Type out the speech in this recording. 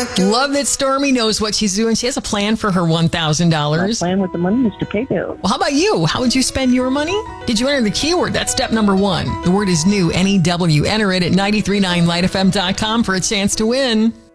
Love that Stormy knows what she's doing. She has a plan for her $1,000. My plan with the money is to pay bills. Well, how about you? How would you spend your money? Did you enter the keyword? That's step number 1. The word is new, N-E-W. Enter it at 939lightfm.com for a chance to win.